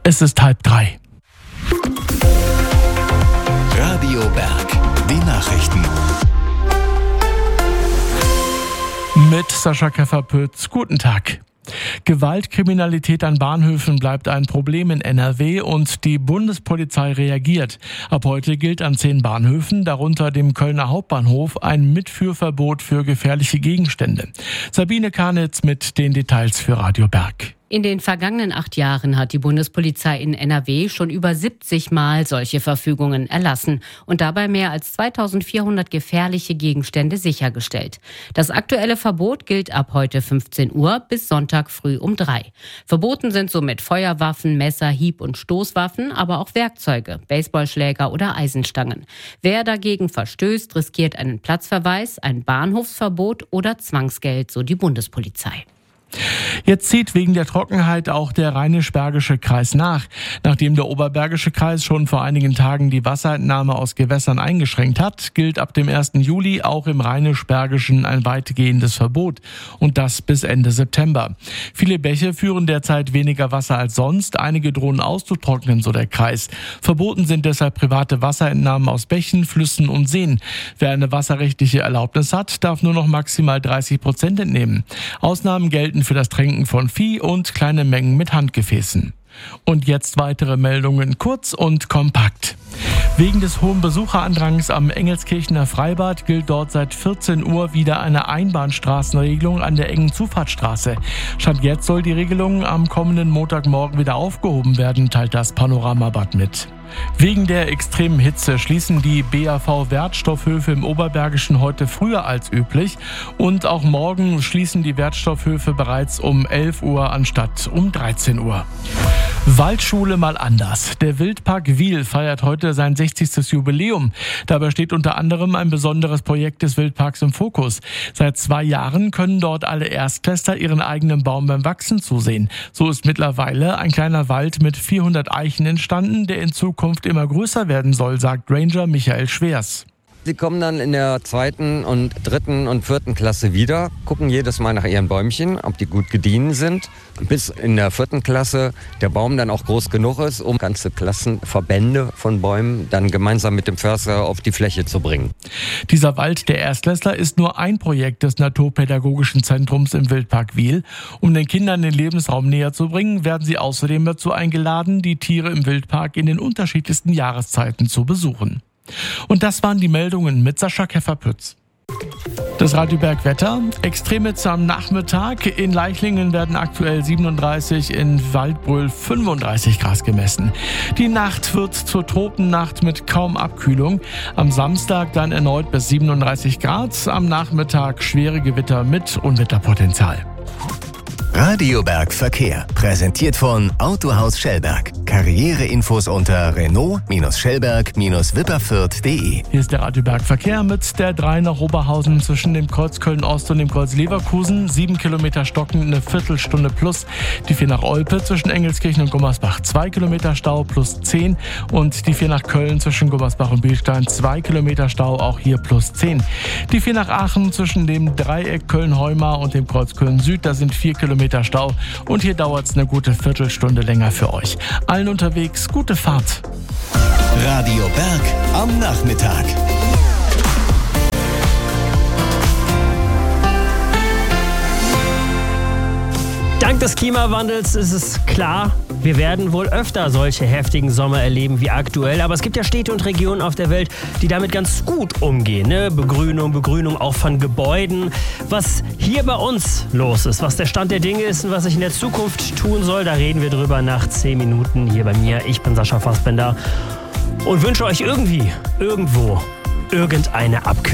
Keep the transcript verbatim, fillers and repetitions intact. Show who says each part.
Speaker 1: Es ist halb drei.
Speaker 2: Radio Berg, die Nachrichten.
Speaker 1: Mit Sascha Keffer-Pütz. Guten Tag. Gewaltkriminalität an Bahnhöfen bleibt ein Problem in N R W und die Bundespolizei reagiert. Ab heute gilt an zehn Bahnhöfen, darunter dem Kölner Hauptbahnhof, ein Mitführverbot für gefährliche Gegenstände. Sabine Karnitz mit den Details für Radio Berg.
Speaker 3: In den vergangenen acht Jahren hat die Bundespolizei in N R W schon über siebzig Mal solche Verfügungen erlassen und dabei mehr als zweitausendvierhundert gefährliche Gegenstände sichergestellt. Das aktuelle Verbot gilt ab heute fünfzehn Uhr bis Sonntag früh um drei. Verboten sind somit Feuerwaffen, Messer, Hieb- und Stoßwaffen, aber auch Werkzeuge, Baseballschläger oder Eisenstangen. Wer dagegen verstößt, riskiert einen Platzverweis, ein Bahnhofsverbot oder Zwangsgeld, so die Bundespolizei.
Speaker 1: Jetzt zieht wegen der Trockenheit auch der Rheinisch-Bergische Kreis nach. Nachdem der Oberbergische Kreis schon vor einigen Tagen die Wasserentnahme aus Gewässern eingeschränkt hat, gilt ab dem ersten Juli auch im Rheinisch-Bergischen ein weitgehendes Verbot. Und das bis Ende September. Viele Bäche führen derzeit weniger Wasser als sonst. Einige drohen auszutrocknen, so der Kreis. Verboten sind deshalb private Wasserentnahmen aus Bächen, Flüssen und Seen. Wer eine wasserrechtliche Erlaubnis hat, darf nur noch maximal dreißig Prozent entnehmen. Ausnahmen gelten für das Tränken von Vieh und kleine Mengen mit Handgefäßen. Und jetzt weitere Meldungen kurz und kompakt. Wegen des hohen Besucherandrangs am Engelskirchener Freibad gilt dort seit vierzehn Uhr wieder eine Einbahnstraßenregelung an der engen Zufahrtsstraße. Stand jetzt soll die Regelung am kommenden Montagmorgen wieder aufgehoben werden, teilt das Panoramabad mit. Wegen der extremen Hitze schließen die B A V-Wertstoffhöfe im Oberbergischen heute früher als üblich. Und auch morgen schließen die Wertstoffhöfe bereits um elf Uhr anstatt um dreizehn Uhr. Waldschule mal anders. Der Wildpark Wil feiert heute sein sechzigstes Jubiläum. Dabei steht unter anderem ein besonderes Projekt des Wildparks im Fokus. Seit zwei Jahren können dort alle Erstklässler ihren eigenen Baum beim Wachsen zusehen. So ist mittlerweile ein kleiner Wald mit vierhundert Eichen entstanden, der in Zukunft immer größer werden soll, sagt Ranger Michael Schwers.
Speaker 4: Sie kommen dann in der zweiten und dritten und vierten Klasse wieder, gucken jedes Mal nach ihren Bäumchen, ob die gut gediehen sind, bis in der vierten Klasse der Baum dann auch groß genug ist, um ganze Klassenverbände von Bäumen dann gemeinsam mit dem Förster auf die Fläche zu bringen.
Speaker 1: Dieser Wald der Erstklässler ist nur ein Projekt des Naturpädagogischen Zentrums im Wildpark Wil. Um den Kindern den Lebensraum näher zu bringen, werden sie außerdem dazu eingeladen, die Tiere im Wildpark in den unterschiedlichsten Jahreszeiten zu besuchen. Und das waren die Meldungen mit Sascha Keffer-Pütz. Das Radio Berg Wetter. Extremhitze am Nachmittag. In Leichlingen werden aktuell siebenunddreißig, in Waldbröl fünfunddreißig Grad gemessen. Die Nacht wird zur Tropennacht mit kaum Abkühlung. Am Samstag dann erneut bis siebenunddreißig Grad. Am Nachmittag schwere Gewitter mit Unwetterpotenzial.
Speaker 2: Radio Berg Verkehr. Präsentiert von Autohaus Schellberg. Karriereinfos unter Renault-Schellberg-Wipperfürth punkt de.
Speaker 1: Hier ist der Radio Berg Verkehr mit der drei nach Oberhausen zwischen dem Kreuz Köln-Ost und dem Kreuz Leverkusen. Sieben Kilometer stocken, eine Viertelstunde plus. Die vier nach Olpe zwischen Engelskirchen und Gummersbach. Zwei Kilometer Stau plus zehn. Und die vier nach Köln zwischen Gummersbach und Bilstein. Zwei Kilometer Stau, auch hier plus zehn. Die vier nach Aachen zwischen dem Dreieck Köln-Heumar und dem Kreuz Köln-Süd. Da sind vier Kilometer Stau und hier dauert es eine gute Viertelstunde länger für euch. Allen unterwegs gute Fahrt.
Speaker 2: Radio Berg am Nachmittag.
Speaker 5: Dank des Klimawandels ist es klar, wir werden wohl öfter solche heftigen Sommer erleben wie aktuell. Aber es gibt ja Städte und Regionen auf der Welt, die damit ganz gut umgehen. Ne? Begrünung, Begrünung auch von Gebäuden. Was hier bei uns los ist, was der Stand der Dinge ist und was sich in der Zukunft tun soll, da reden wir drüber nach zehn Minuten hier bei mir. Ich bin Sascha Fassbender und wünsche euch irgendwie, irgendwo, irgendeine Abkühlung.